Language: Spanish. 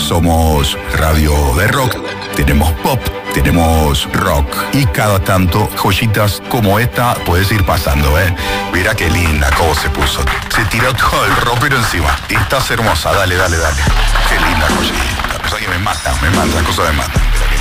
Somos radio de rock, tenemos pop, tenemos rock y cada tanto joyitas como esta puedes ir pasando, ¿eh? Mira qué linda cómo se puso. Se tiró todo el rockero encima. Estás hermosa, dale. Qué linda joyita. Cosa que me mata, las cosas me matan.